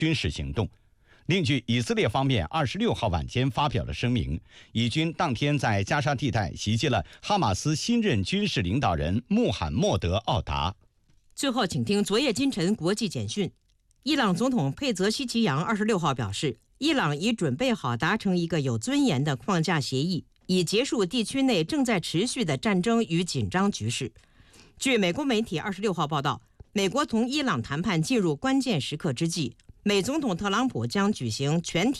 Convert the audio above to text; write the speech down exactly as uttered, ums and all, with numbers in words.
军事行动。另据以色列方面二十六号晚间发表了声明，以军当天在加沙地带袭击了哈马斯新任军事领导人穆罕默德·奥达。 最后，请听昨夜今晨国际简讯。伊朗总统佩泽希奇扬二十六号表示，伊朗已准备好达成一个有尊严的框架协议，以结束地区内正在持续的战争与紧张局势。据美国媒体二十六号报道，美国同伊朗谈判进入关键时刻之际，美总统特朗普将举行全体